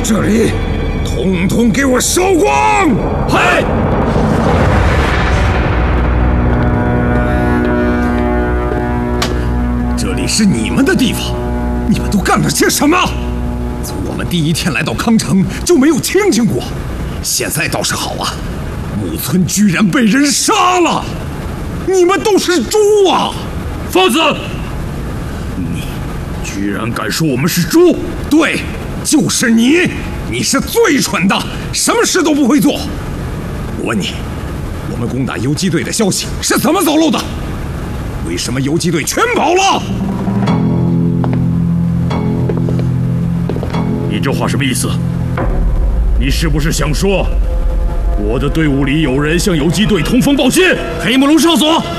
这里统统给我烧光！ 嗨！ 这里是你们的地方，你们都干了些什么？从我们第一天来到康城就没有清静过，现在倒是好啊，木村居然被人杀了！你们都是猪啊！ 疯子！你居然敢说我们是猪？ 对，就是你！你是最蠢的，什么事都不会做。我问你，我们攻打游击队的消息是怎么走漏的？为什么游击队全跑了？ 你这话什么意思？你是不是想说，我的队伍里有人向游击队通风报信？黑木龙上所！